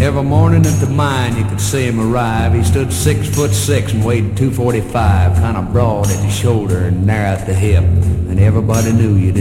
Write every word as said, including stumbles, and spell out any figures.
Every morning at the mine you could see him arrive. He stood six foot six and weighed two forty-five, kind of broad at the shoulder and narrow at the hip. And everybody knew you didn't